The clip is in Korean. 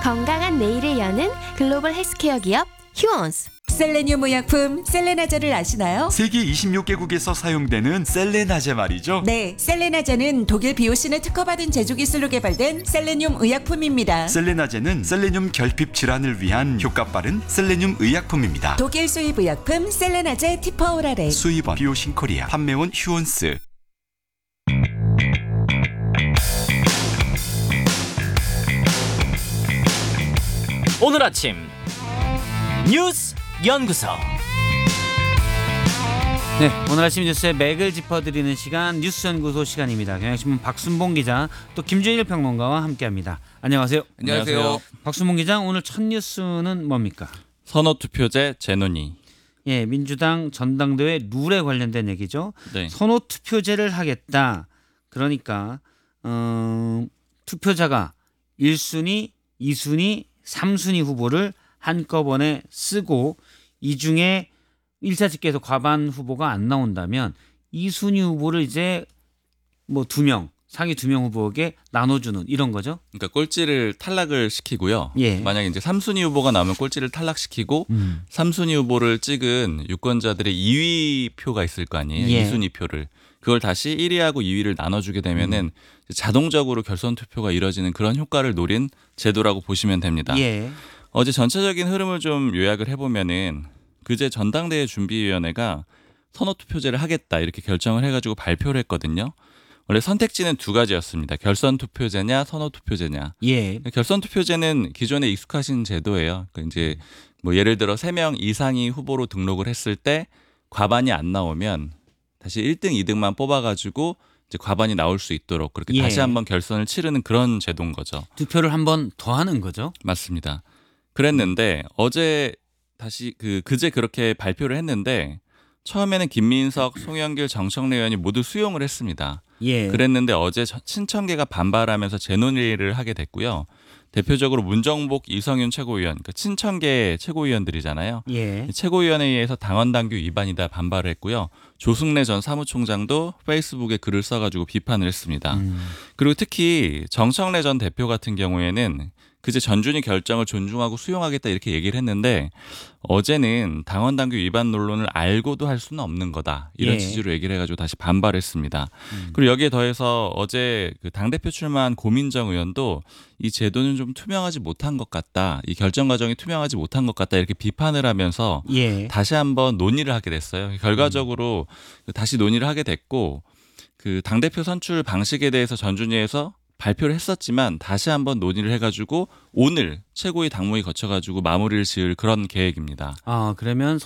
건강한 내일을 여는 글로벌 헬스케어 기업 휴원스. 셀레늄 의약품 셀레나제를 아시나요? 세계 26개국에서 사용되는 셀레나제 말이죠. 네, 셀레나제는 독일 BOCN에 특허받은 제조 기술로 개발된 셀레늄 의약품입니다. 셀레나제는 셀레늄 결핍 질환을 위한 효과 빠른 셀레늄 의약품입니다. 독일 수입 의약품 셀레나제 티퍼오라렉. 수입원 비오신코리아, 판매원 휴원스. 오늘 아침 뉴스 연구소. 네, 오늘 아침 뉴스의 맥을 짚어드리는 시간 뉴스연구소 시간입니다. 경향신문 박순봉 기자, 또 김준일 평론가와 함께합니다. 안녕하세요. 안녕하세요. 박순봉 기자, 오늘 첫 뉴스는 뭡니까? 선호투표제 재논의. 예, 민주당 전당대회 룰에 관련된 얘기죠. 네. 선호투표제를 하겠다. 그러니까 투표자가 1순위, 2순위, 3순위 후보를 한꺼번에 쓰고 이 중에 1차 집계에서 과반 후보가 안 나온다면 2순위 후보를 이제 뭐 2명, 상위 2명 후보에게 나눠주는 이런 거죠. 그러니까 꼴찌를 탈락을 시키고요. 예. 만약에 이제 3순위 후보가 나오면 꼴찌를 탈락시키고 3순위 후보를 찍은 유권자들의 2위 표가 있을 거 아니에요. 예. 2순위 표를. 그걸 다시 1위하고 2위를 나눠주게 되면은 자동적으로 결선 투표가 이뤄지는 그런 효과를 노린 제도라고 보시면 됩니다. 예. 어제 전체적인 흐름을 좀 요약을 해보면은 그제 전당대회 준비위원회가 선호투표제를 하겠다 이렇게 결정을 해가지고 발표를 했거든요. 원래 선택지는 두 가지였습니다. 결선투표제냐 선호투표제냐. 예. 결선투표제는 기존에 익숙하신 제도예요. 그러니까 이제 뭐 예를 들어 3명 이상이 후보로 등록을 했을 때 과반이 안 나오면 다시 1등, 2등만 뽑아가지고 이제 과반이 나올 수 있도록 그렇게 예. 다시 한번 결선을 치르는 그런 제도인 거죠. 투표를 한 번 더 하는 거죠. 맞습니다. 그랬는데 어제 다시 그제 그렇게 발표를 했는데 처음에는 김민석, 송영길, 정청래 의원이 모두 수용을 했습니다. 예. 그랬는데 어제 친천계가 반발하면서 재논의를 하게 됐고요. 대표적으로 문정복, 이성윤 최고위원, 그러니까 친천계 최고위원들이잖아요. 예. 최고위원회의에서 당원 당규 위반이다 반발을 했고요. 조승래 전 사무총장도 페이스북에 글을 써가지고 비판을 했습니다. 그리고 특히 정청래 전 대표 같은 경우에는 그제 전준희 결정을 존중하고 수용하겠다 이렇게 얘기를 했는데 어제는 당원 당규 위반 논란을 알고도 할 수는 없는 거다 이런 예. 취지로 얘기를 해가지고 다시 반발했습니다. 그리고 여기에 더해서 어제 그 당대표 출마한 고민정 의원도 이 제도는 좀 투명하지 못한 것 같다, 이 결정 과정이 투명하지 못한 것 같다 이렇게 비판을 하면서 예. 다시 한번 논의를 하게 됐어요. 결과적으로 다시 논의를 하게 됐고 그 당대표 선출 방식에 대해서 전준위에서 발표를 했었지만 다시 한번 논의를 해가지고 오늘 최고위 당무위 거쳐가지고 마무리를 지을 그런 계획입니다. 그러면